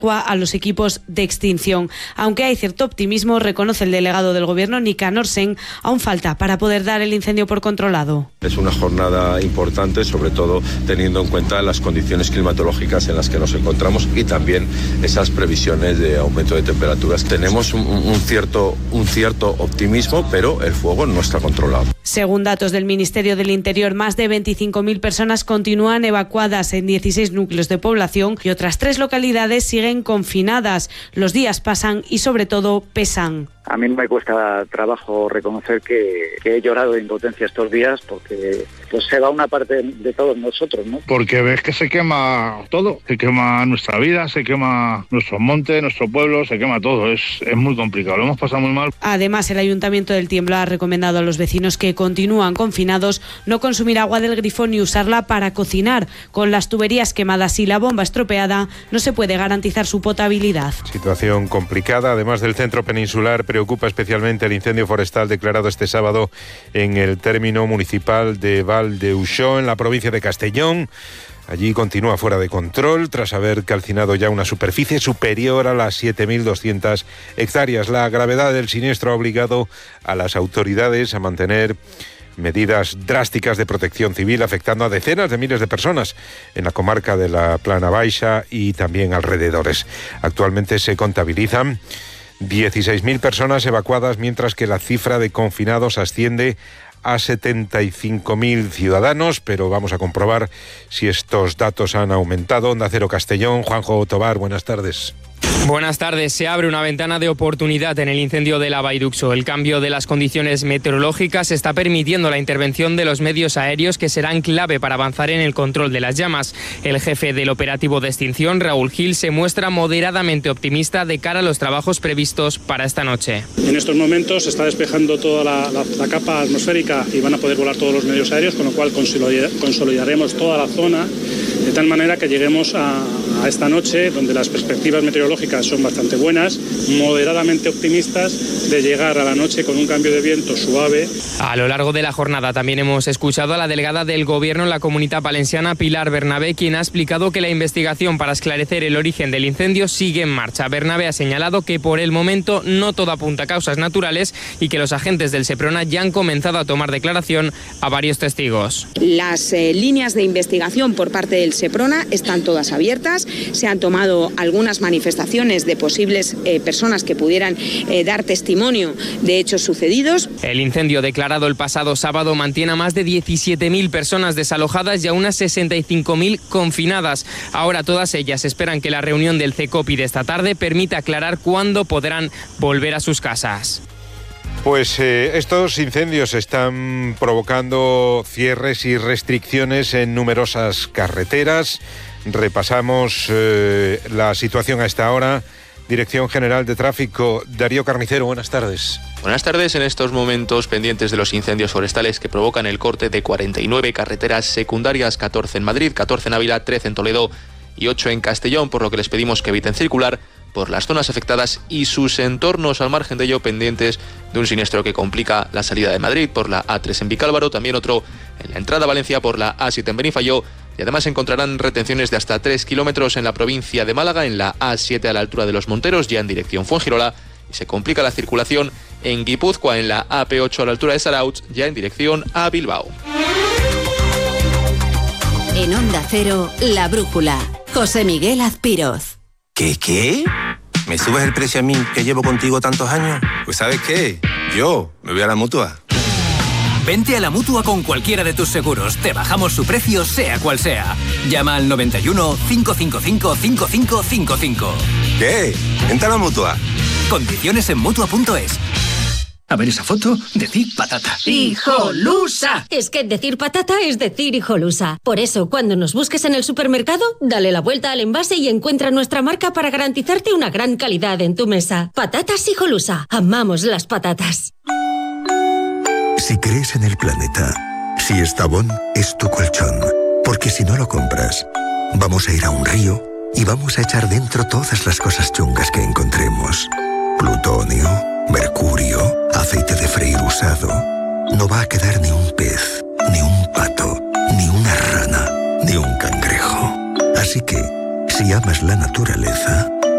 a los equipos de extinción. Aunque hay cierto optimismo, reconoce el delegado del Gobierno, Nicanor Sen, aún falta para poder dar el incendio por controlado. Es una jornada importante, sobre todo teniendo en cuenta las condiciones climatológicas en las que nos encontramos y también esas previsiones de aumento de temperaturas. Tenemos un cierto optimismo, pero el fuego no está controlado. Según datos del Ministerio del Interior, más de 25.000 personas continúan evacuadas en 16 núcleos de población y otras 3 localidades siguen confinadas. Los días pasan y sobre todo pesan. A mí me cuesta trabajo reconocer que he llorado de impotencia estos días porque pues se va una parte de todos nosotros, ¿no? Porque ves que se quema todo, se quema nuestra vida, se quema nuestros montes, nuestro pueblo, se quema todo. Es muy complicado, lo hemos pasado muy mal. Además, el Ayuntamiento del Tiemblo ha recomendado a los vecinos que continúan confinados no consumir agua del grifo ni usarla para cocinar. Con las tuberías quemadas y la bomba estropeada, no se puede garantizar su potabilidad. Situación complicada. Además del centro peninsular, preocupa especialmente el incendio forestal declarado este sábado en el término municipal de Val de Uixó, en la provincia de Castellón. Allí continúa fuera de control tras haber calcinado ya una superficie superior a las 7.200 hectáreas. La gravedad del siniestro ha obligado a las autoridades a mantener medidas drásticas de protección civil, afectando a decenas de miles de personas en la comarca de la Plana Baixa y también alrededores. Actualmente se contabilizan 16.000 personas evacuadas, mientras que la cifra de confinados asciende a 75.000 ciudadanos, pero vamos a comprobar si estos datos han aumentado. Onda Cero Castellón, Juanjo Tobar, buenas tardes. Buenas tardes. Se abre una ventana de oportunidad en el incendio de la Vall d'Uixó. El cambio de las condiciones meteorológicas está permitiendo la intervención de los medios aéreos que serán clave para avanzar en el control de las llamas. El jefe del operativo de extinción, Raúl Gil, se muestra moderadamente optimista de cara a los trabajos previstos para esta noche. En estos momentos se está despejando toda la capa atmosférica y van a poder volar todos los medios aéreos, con lo cual consolidaremos toda la zona de tal manera que lleguemos a esta noche, donde las perspectivas meteorológicas son bastante buenas, moderadamente optimistas de llegar a la noche con un cambio de viento suave. A lo largo de la jornada también hemos escuchado a la delegada del Gobierno en la Comunitat Valenciana, Pilar Bernabé, quien ha explicado que la investigación para esclarecer el origen del incendio sigue en marcha. Bernabé ha señalado que por el momento no todo apunta a causas naturales y que los agentes del Seprona ya han comenzado a tomar declaración a varios testigos. Las líneas de investigación por parte del Seprona están todas abiertas. Se han tomado algunas manifestaciones de posibles personas que pudieran dar testimonio de hechos sucedidos. El incendio declarado el pasado sábado mantiene a más de 17.000 personas desalojadas y a unas 65.000 confinadas. Ahora todas ellas esperan que la reunión del CECOPI de esta tarde permita aclarar cuándo podrán volver a sus casas. Pues estos incendios están provocando cierres y restricciones en numerosas carreteras. Repasamos la situación a esta hora. Dirección General de Tráfico, Darío Carnicero, buenas tardes. Buenas tardes. En estos momentos pendientes de los incendios forestales que provocan el corte de 49 carreteras secundarias, 14 en Madrid, 14 en Ávila, 13 en Toledo y 8 en Castellón, por lo que les pedimos que eviten circular por las zonas afectadas y sus entornos. Al margen de ello, pendientes de un siniestro que complica la salida de Madrid por la A3 en Vicálvaro, también otro en la entrada a Valencia por la A7 en Benifayó, y además encontrarán retenciones de hasta 3 kilómetros en la provincia de Málaga, en la A7 a la altura de Los Monteros, ya en dirección Fuengirola, y se complica la circulación en Guipúzcoa, en la AP8 a la altura de Sarautz, ya en dirección a Bilbao. En Onda Cero, La Brújula, José Miguel Azpiroz. ¿Qué? ¿Me subes el precio a mí, que llevo contigo tantos años? Pues ¿sabes qué? Yo me voy a la Mutua. Vente a la Mutua con cualquiera de tus seguros. Te bajamos su precio, sea cual sea. Llama al 91 555 5555. ¿Qué? Vente a la Mutua. Condiciones en Mutua.es. A ver esa foto, decir patata. ¡Hijolusa! Es que decir patata es decir hijolusa. Por eso, cuando nos busques en el supermercado, dale la vuelta al envase y encuentra nuestra marca para garantizarte una gran calidad en tu mesa. Patatas Hijolusa. Amamos las patatas. Si crees en el planeta, si Estavón es tu colchón. Porque si no lo compras, vamos a ir a un río y vamos a echar dentro todas las cosas chungas que encontremos. Plutonio, mercurio, aceite de freír usado. No va a quedar ni un pez, ni un pato, ni una rana, ni un cangrejo. Así que, si amas la naturaleza,